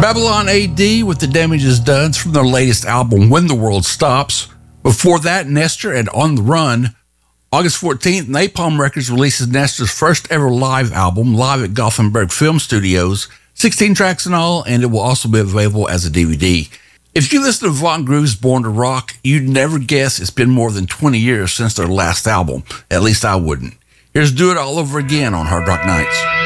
Babylon AD with The Damage Is Done from their latest album, When the World Stops. Before that, Nestor and On the Run. August 14th, Napalm Records releases Nestor's first ever live album, live at Gothenburg Film Studios. 16 tracks in all, and it will also be available as a DVD. If you listen to Von Groove's Born to Rock, you'd never guess it's been more than 20 years since their last album. At least I wouldn't. Here's Do It All Over Again on Hard Rock Nights.